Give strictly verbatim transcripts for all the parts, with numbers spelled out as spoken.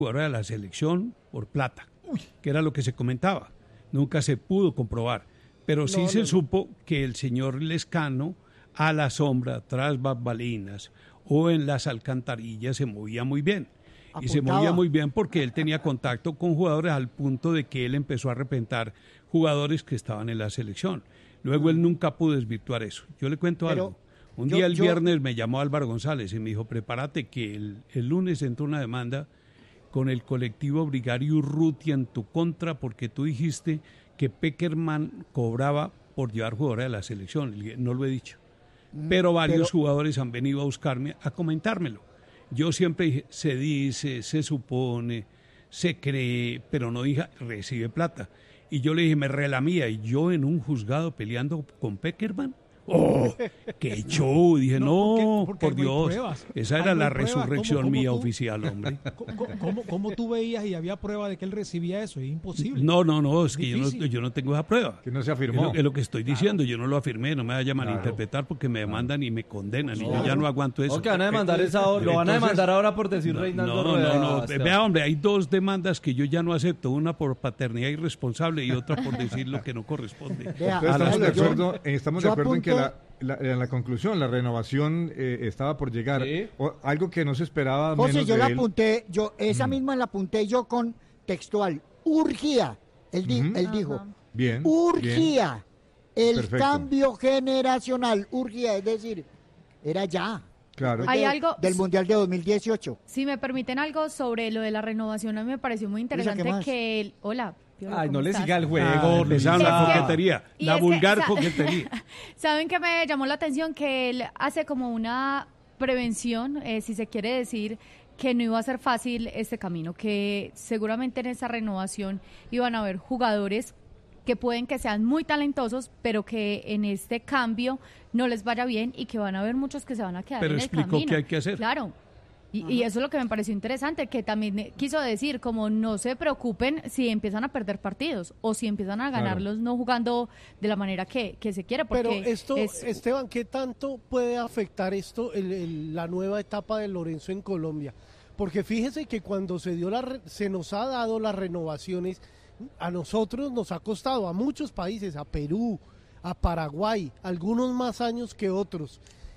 jugadores de la selección por plata, que era lo que se comentaba. Nunca se pudo comprobar, pero sí No, se no, no. supo que el señor Lescano, a la sombra, tras bambalinas o en las alcantarillas, se movía muy bien. Y se Apuntaba. movía muy bien porque él tenía contacto con jugadores al punto de que él empezó a repentar jugadores que estaban en la selección. Luego él nunca pudo desvirtuar eso. Yo le cuento Pero algo. Un yo- día el yo- viernes me llamó Álvaro González y me dijo, prepárate que el, el lunes entró una demanda con el colectivo Brigario Urrutia en tu contra porque tú dijiste que Peckerman cobraba por llevar jugadores a la selección. Le dije, no lo he dicho. Pero varios pero- jugadores han venido a buscarme a comentármelo. Yo siempre dije, se dice, se supone, se cree, pero no dije, recibe plata. Y yo le dije, me relamía, y yo en un juzgado peleando con Peckerman. ¡Oh! ¡Qué show! Dije, no, No, porque- porque por hay muy Dios. pruebas. Esa Hay era muy la pruebas. resurrección ¿Cómo- cómo mía tú? oficial, hombre. ¿Cómo, cómo- cómo tú veías y había prueba de que él recibía eso? Es imposible. No, no, no, es que yo no, Difícil. yo no tengo esa prueba. Que no se Es afirmó. lo, es lo que estoy diciendo, yo no lo afirmé, no me vaya a malinterpretar porque me demandan y me condenan y yo ya no aguanto eso. O que van a demandar esa, lo van a Entonces- demandar ahora por decir No, Reinaldo no, Rueda. no, no. Esteban. Vea, hombre, hay dos demandas que yo ya no acepto, una por paternidad irresponsable y otra por decir lo que no corresponde. Vea, Entonces, a las estamos de yo- acuerdo, eh, estamos de yo acuerdo en que apunté- la, la- en la conclusión, la renovación eh, estaba por llegar. Sí. O- algo que no se esperaba José, menos yo de la él. apunté, yo esa misma la apunté yo con textual, urgía, él, di- Ujú. él dijo, Ajá. Bien. bien. urgía, el Perfecto. cambio generacional, urgía, es decir, era ya. Claro. después Hay de- algo- del Mundial de dos mil dieciocho. Si me permiten algo sobre lo de la renovación, a mí me pareció muy interesante ¿qué más? que el... Hola. Piolo, Ay, ¿cómo no le estás? siga el juego. Ah, empezaron Luisa. la Es que- coquetería, y la es que, vulgar sa- coquetería. ¿Saben qué me llamó la atención? Que él hace como una prevención, eh, si se quiere decir, que no iba a ser fácil este camino, que seguramente en esa renovación iban a haber jugadores que pueden que sean muy talentosos, pero que en este cambio no les vaya bien y que van a haber muchos que se van a quedar Pero en el explicó camino. qué hay que hacer. Claro. Y, y eso es lo que me pareció interesante, que también eh, quiso decir, como no se preocupen si empiezan a perder partidos o si empiezan a ganarlos no jugando de la manera que, que se quiere. Porque Pero esto, es- Esteban, ¿qué tanto puede afectar esto el- el- la nueva etapa de Lorenzo en Colombia? Porque fíjese que cuando se dio la re- se nos ha dado las renovaciones, a nosotros nos ha costado, a muchos países, a Perú, a Paraguay, algunos más años que otros.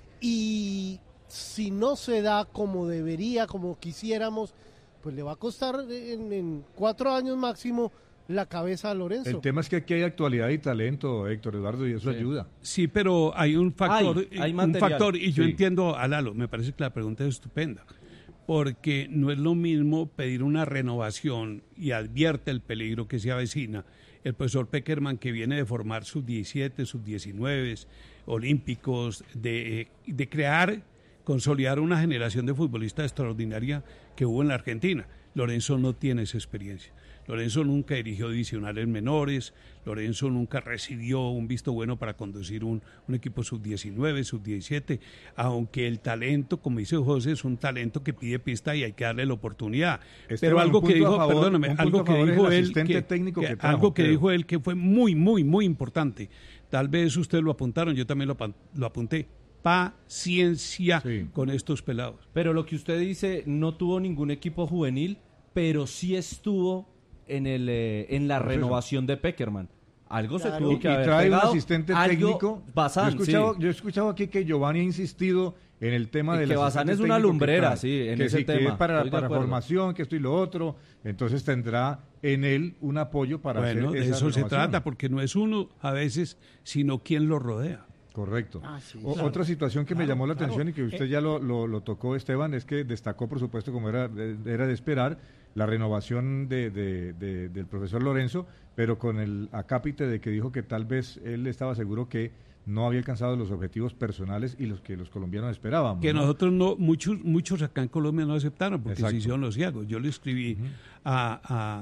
Y si no se da como debería, como quisiéramos, pues le va a costar en, en cuatro años máximo la cabeza a Lorenzo. El tema es que aquí hay actualidad y talento, Héctor Eduardo, y eso Sí. ayuda. Sí, pero hay un factor, Hay, hay un material. factor y yo Sí. entiendo a Lalo, me parece que la pregunta es estupenda, porque no es lo mismo pedir una renovación y advierte el peligro que se avecina. El profesor Peckerman, que viene de formar sub diecisiete, sub diecinueve, olímpicos, de, de crear, consolidar una generación de futbolistas extraordinaria que hubo en la Argentina. Lorenzo no tiene esa experiencia. Lorenzo nunca dirigió divisionales menores, Lorenzo nunca recibió un visto bueno para conducir un, un equipo sub diecinueve, sub diecisiete, aunque el talento, como dice José, es un talento que pide pista y hay que darle la oportunidad. Esteban, Pero algo un que punto a dijo, favor- perdóname, un punto algo a que favor es dijo el él, asistente que- técnico que- que trajo, algo que creo. dijo él que fue muy, muy, muy importante. Tal vez ustedes lo apuntaron, yo también lo, apan- lo apunté. Paciencia Sí. con estos pelados. Pero lo que usted dice, no tuvo ningún equipo juvenil, pero sí estuvo en el eh, en la Proceso. renovación de Peckerman. Algo se Claro. tuvo Y, que y haber trae un pegado, asistente algo- técnico. Bazán, yo, he escuchado, sí. yo he escuchado aquí que Giovanni ha insistido en el tema Y del que Bazán asistente es una técnico que lumbrera, trae. sí, en que ese sí, que tema, es para, estoy de para acuerdo. formación, que esto y lo otro. Entonces tendrá en él un apoyo para Bueno, hacer de esa eso se renovación. trata, porque no es uno a veces, sino quien lo rodea. Correcto. Ah, sí, O- claro. Otra situación que me Claro, llamó la claro. atención y que usted Eh, ya lo, lo, lo tocó, Esteban, es que destacó, por supuesto, como era, de- era de esperar, la renovación de, de- de- del profesor Lorenzo, pero con el acápite de que dijo que tal vez él estaba seguro que no había alcanzado los objetivos personales y los que los colombianos esperábamos. Que ¿no? nosotros no, muchos, muchos acá en Colombia no aceptaron porque Exacto. se hicieron los ciegos. Yo le escribí a,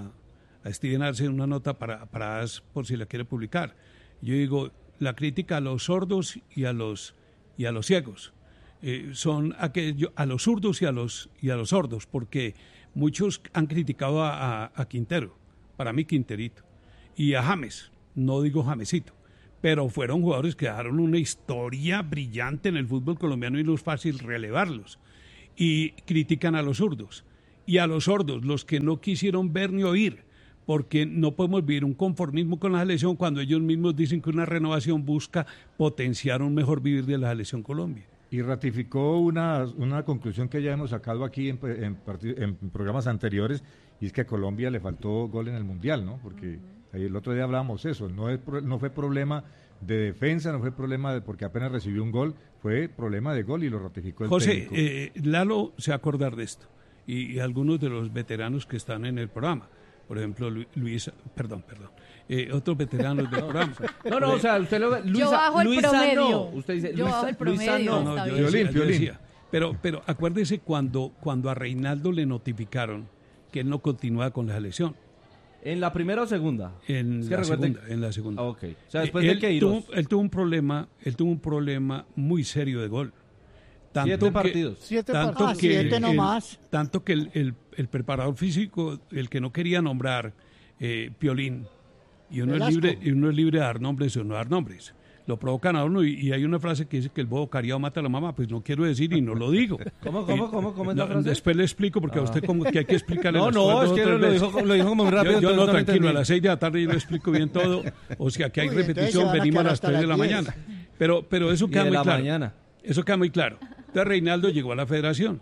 a, a Steven Arce una nota para, para As por si la quiere publicar. Yo digo, la crítica a los sordos y a los y a los ciegos eh, son aquello, a los zurdos y a los y a los sordos, porque muchos han criticado a, a, a Quintero, para mí Quinterito, y a James, no digo Jamesito, pero fueron jugadores que dejaron una historia brillante en el fútbol colombiano y no es fácil relevarlos. Y critican a los zurdos. y a los sordos, los que no quisieron ver ni oír, porque no podemos vivir un conformismo con la selección cuando ellos mismos dicen que una renovación busca potenciar un mejor vivir de la selección Colombia. Y ratificó una, una conclusión que ya hemos sacado aquí en, en, en programas anteriores, y es que a Colombia le faltó gol en el Mundial, ¿no? Porque uh-huh. el otro día hablábamos eso, no, es, no fue problema de defensa, no fue problema de porque apenas recibió un gol, fue problema de gol y lo ratificó el José, técnico. Eh, Lalo se va a acordar de esto, y, y algunos de los veteranos que están en el programa. Por ejemplo, Luis, perdón, perdón, eh, otros veteranos del programa. No, no, o sea, usted lo ve, Luisa, yo bajo el Luisa promedio. No. Usted dice, yo Luisa, bajo el promedio. Luisa no. No, no, yo Violín, decía, yo violín. decía. Pero, pero acuérdese cuando, cuando a Reinaldo le notificaron que él no continuaba con la selección. ¿En la primera o segunda? En Es que la recuerde- segunda, en la segunda. Ah, ok. O sea, después Eh, de él Queiroz. tuvo, él tuvo un problema, él tuvo un problema muy serio de gol. Tanto Siete que- partidos. Siete tanto partidos. Ah, que siete el- nomás. tanto que el, el, el preparador físico, el que no quería nombrar eh, Piolín, y uno es, Velasco. libre, y uno es libre de dar nombres o no dar nombres. Lo provocan a uno y, y hay una frase que dice que el bobo cariado mata a la mamá, pues no quiero decir y no lo digo. ¿Cómo, cómo, Y- cómo, cómo es no, la frase? Después le explico porque a usted como que hay que explicarle No, las no, cosas es dos o que tres lo veces. dijo, lo dijo como muy rápido. Yo, yo entonces no, lo tranquilo, entendí. a las seis de la tarde yo lo explico bien todo, o sea que hay Uy, entonces repetición, se van a venimos a quedar las hasta tres de la las diez. mañana. Pero, pero eso Y queda de muy la claro. mañana. Eso queda muy claro. Entonces Reinaldo llegó a la federación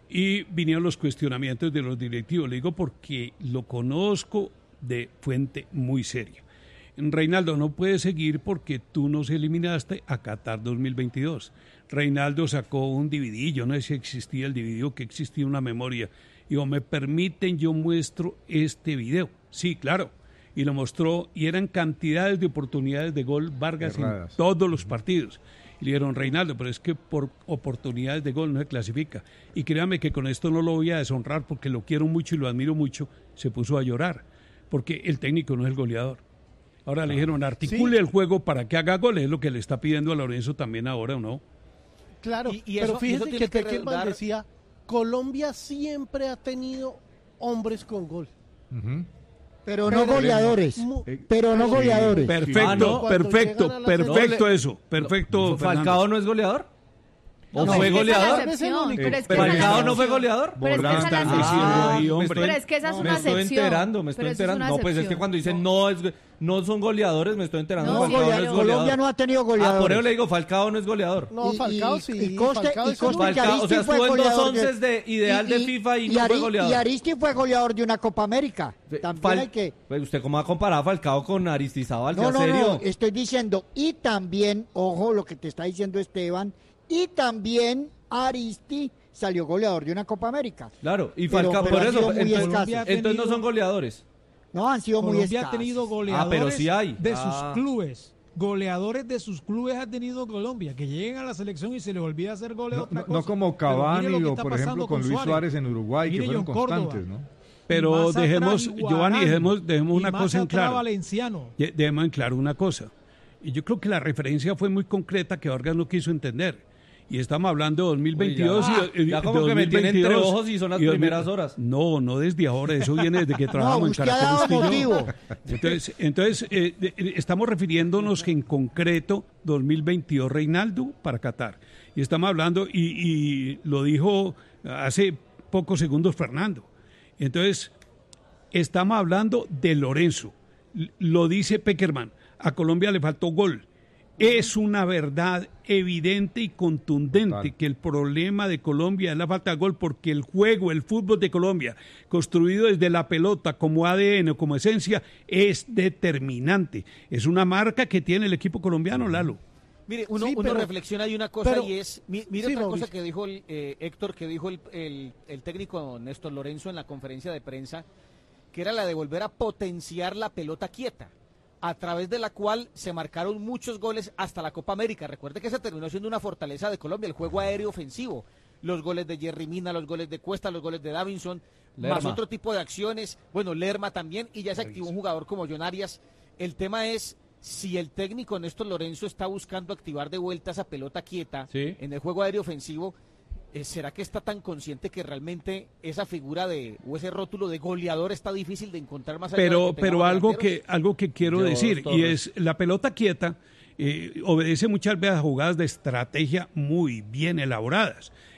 y vinieron los cuestionamientos de los directivos. Le digo porque lo conozco de fuente muy seria. Reinaldo, no puedes seguir porque tú nos eliminaste a Qatar dos mil veintidós. Reinaldo sacó un D V D, yo no sé si existía el D V D o que existía una memoria. Digo, ¿me permiten? Yo muestro este video. Sí, claro. Y lo mostró y eran cantidades de oportunidades de gol Vargas Erradas. en todos los partidos. Y le dijeron, Reinaldo, pero es que por oportunidades de gol no se clasifica. Y créame que con esto no lo voy a deshonrar porque lo quiero mucho y lo admiro mucho. Se puso a llorar porque el técnico no es el goleador. Ahora le dijeron, articule Sí. el juego para que haga goles, es lo que le está pidiendo a Lorenzo también ahora, ¿o no? Claro, Y- y pero eso- y fíjese eso que tiene que Peckerman redundar- decía, Colombia siempre ha tenido hombres con gol. Ujú. Pero no Pero- goleadores. Mu- Eh, Pero no Sí. goleadores. Perfecto, Ah, no. Cuando perfecto, llegan a la perfecto selección- eso, perfecto. ¿Falcao Fernando. no es goleador? ¿O No, fue es que esa es la goleador? excepción, Sí. pero es que esa es la ¿Falcao no fue excepción. goleador? Pero es que Podrán esa es la estar excepción. diciendo ahí, me hombre. estoy- Pero es que esa es me una estoy excepción. enterando, me estoy Pero eso es enterando. una No, pues es que excepción. cuando dicen no es no son goleadores, me estoy enterando. No, Falcao sí, no pero- es Colombia goleador. no ha tenido Ah, por goleadores. eso le digo, Falcao no es goleador. No, Y- Falcao y- sí. y Coste- Falcao y es Coste- uno. Falcao, o sea, Aristi fue estuvo en dos goleador onces de ideal de FIFA y no fue Ari- goleador. Y Aristi fue goleador de una Copa América. También Fal- hay que... Pues, ¿usted cómo va a comparar a Falcao con Aristizábal? No, ¿Sea no, serio? no, estoy diciendo, y también, ojo lo que te está diciendo Esteban, y también Aristi salió goleador de una Copa América. Claro, y Pero- Falcao, pero por han eso, sido muy entonces, escasos. entonces no tenido- son goleadores. No, han sido muy Colombia ha escasos. tenido goleadores Ah, pero sí hay. de Ah. sus clubes. Goleadores de sus clubes ha tenido Colombia, que lleguen a la selección y se les olvida hacer goles. No, otra no- cosa. no como Pero mire Cavani lo que o, está por pasando ejemplo, con Luis Suárez en Uruguay, que Mire fueron John Córdoba. constantes, ¿no? Pero Y más dejemos, atrás, Giovanni, Iguarán. dejemos, dejemos Y una más cosa en atrás, claro. Valenciano. Ye- Dejemos en claro una cosa. Y yo creo que la referencia fue muy concreta que Vargas no quiso entender. Y estamos hablando de dos mil veintidós Uy, ya. y, y- Ya de como que me tiene entre dos mil veintidós ojos y son las y dos mil primeras horas. No, no desde ahora, eso viene desde que No, trabajamos en usted ha Caracol dado usted y yo. motivo. Entonces, entonces eh, de- eh, estamos refiriéndonos que en concreto dos mil veintidós Reinaldo para Qatar. Y estamos hablando, y, y lo dijo hace pocos segundos Fernando. Entonces, estamos hablando de Lorenzo. L- Lo dice Peckerman, a Colombia le faltó gol. Es una verdad evidente y contundente Total. que el problema de Colombia es la falta de gol porque el juego, el fútbol de Colombia, construido desde la pelota como A D N o como esencia, es determinante. Es una marca que tiene el equipo colombiano, Lalo. Mire, uno, Sí, uno pero- reflexiona y una cosa pero- y es, mi- mire sí, otra Mauricio. cosa que dijo el, eh, Héctor, que dijo el, el- el técnico Néstor Lorenzo en la conferencia de prensa, que era la de volver a potenciar la pelota quieta, a través de la cual se marcaron muchos goles hasta la Copa América. Recuerde que esa terminó siendo una fortaleza de Colombia, el juego aéreo ofensivo. Los goles de Jerry Mina, los goles de Cuesta, los goles de Davinson, más Lerma. otro tipo de acciones. Bueno, Lerma también, y ya se activó un jugador como John Arias. El tema es si el técnico Néstor Lorenzo está buscando activar de vuelta esa pelota quieta Sí. en el juego aéreo ofensivo. Eh, ¿Será que está tan consciente que realmente esa figura de o ese rótulo de goleador está difícil de encontrar más allá de Pero, que pero tengamos algo delanteros? que, algo que quiero Yo, decir, Torres. y es la pelota quieta eh, obedece muchas veces a jugadas de estrategia muy bien elaboradas.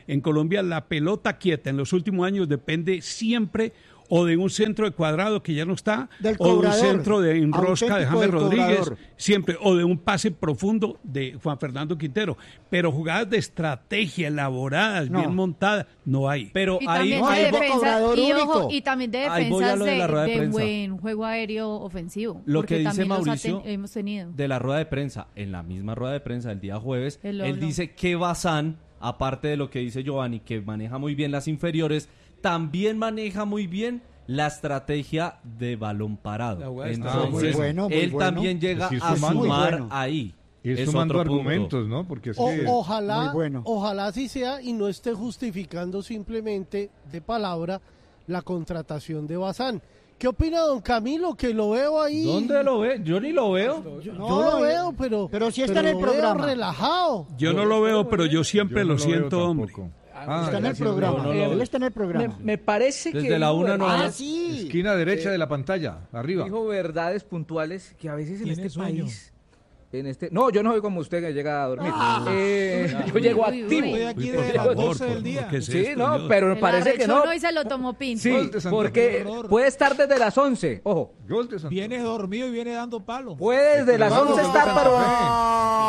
En Colombia la pelota quieta en los últimos años depende siempre o de un centro de Cuadrado que ya no está, Del o de un cobrador, centro de enrosca de auténtico James del Rodríguez, cobrador. siempre, o de un pase profundo de Juan Fernando Quintero. Pero jugadas de estrategia elaboradas, No. bien montadas, no hay. Pero Y ahí, también no, de hay defensa, cobrador y, ojo, único. y también de Ahí voy a defensas lo de de, la rueda de de prensa. buen juego aéreo ofensivo. Lo porque que dice también los ha Mauricio ten- hemos tenido. de la rueda de prensa, en la misma rueda de prensa del día jueves, El él Lolo. dice que Bazán, aparte de lo que dice Giovanni, que maneja muy bien las inferiores, también maneja muy bien la estrategia de balón La parado. jugada de Entonces, muy bueno, muy él bueno. también llega Es ir a sumando. sumar Muy bueno. ahí. Ir Es sumando otro punto. argumentos, ¿no? Porque es O- que... ojalá, Muy bueno. ojalá así sea y no esté justificando simplemente de palabra la contratación de Bazán. ¿Qué opina don Camilo? Que lo veo ahí. ¿Dónde lo ve? Yo ni lo veo. Yo, No, yo lo eh, veo, pero. pero sí está en el lo veo programa. relajado. Yo no lo veo, pero yo siempre yo no lo veo siento, hombre. tampoco. Ah, Está en el gracias, programa. no, no, no. Él está en el Me, programa. me parece Desde que la dijo una no verdades- Ah, sí. Esquina derecha de la pantalla, arriba. dijo verdades puntuales que a veces en Tiene este sueño. país, en este, no, yo no soy como usted que llega a dormir. Ah. Eh, Uy, yo llego uy, uy. activo. Estoy aquí Uy, por desde las favor, doce del por- día. ¿qué es Sí, esto, no, Dios? pero me Se parece la que arrechó no. y se lo tomó Pinto. Sí, Gol de Santa porque Fe. Horror. puede estar desde las once, ojo, Gol de Santa Fe. Vienes dormido y viene dando palo. puede desde las Vamos, once gol de estar, Santa pero Fe.